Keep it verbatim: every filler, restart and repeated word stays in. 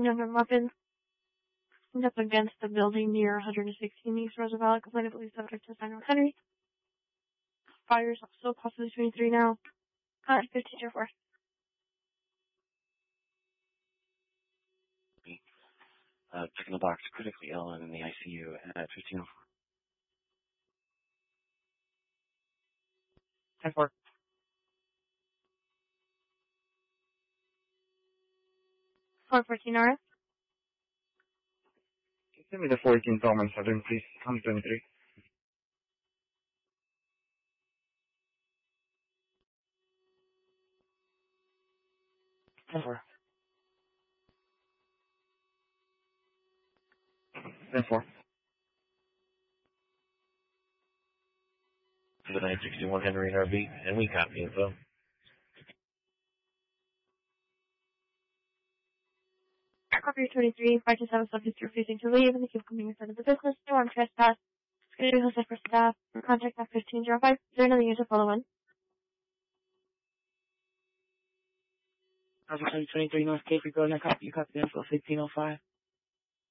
Younger weapons. Up against the building near one hundred sixteen East Roosevelt. Complainant police subject to sign Henry. Fires also possibly twenty-three now. Uh, fifteen zero four. Uh, checking the box, critically ill and in the I C U at fifteen oh four. ten four. four fourteen R F. Give me the fourteen Thomas Southern, please. one twenty-three. ten four. ten four. To the nine sixty-one Henry R V, and we copy info. Copy twenty-three, five to seven subjects refusing to leave and they keep coming inside of the business. No armed trespass. Security hosted for staff. Contact at fifteen oh five. Is there another user following? Alpha twenty-three North Cape, we go now. Copy, you copy the info fifteen oh five.